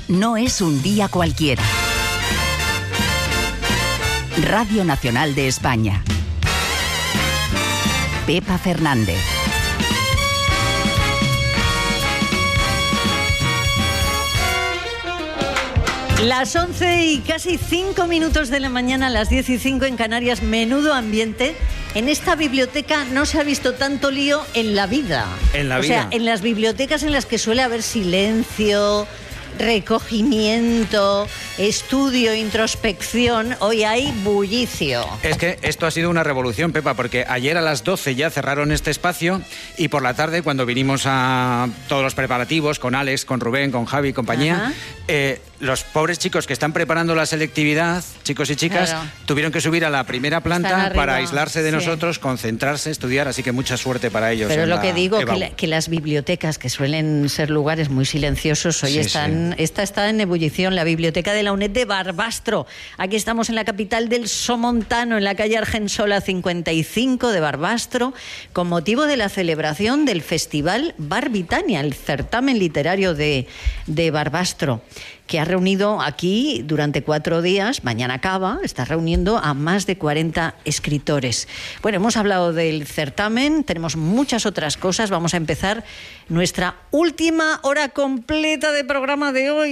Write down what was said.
no es un día cualquiera. Radio Nacional de España. Pepa Fernández. Las 11 y casi 5 minutos de la mañana, las 10 y 5 en Canarias, menudo ambiente. En esta biblioteca no se ha visto tanto lío en la vida. O sea, en las bibliotecas en las que suele haber silencio, recogimiento, estudio, introspección, hoy hay bullicio. Es que esto ha sido una revolución, Pepa, porque ayer a las 12 ya cerraron este espacio y por la tarde, cuando vinimos a todos los preparativos, con Alex, con Rubén, con Javi y compañía, los pobres chicos que están preparando la selectividad, chicos y chicas, tuvieron que subir a la primera planta para aislarse de nosotros, concentrarse, estudiar, así que mucha suerte para ellos. Pero lo que digo, que las bibliotecas, que suelen ser lugares muy silenciosos, hoy esta está en ebullición, la biblioteca de la UNED de Barbastro. Aquí estamos en la capital del Somontano, en la calle Argensola 55 de Barbastro, con motivo de la celebración del Festival Barbitania, el certamen literario de Barbastro, que ha reunido aquí durante 4 días, mañana acaba, está reuniendo a más de 40 escritores. Bueno, hemos hablado del certamen, tenemos muchas otras cosas, vamos a empezar nuestra última hora completa de programa de hoy.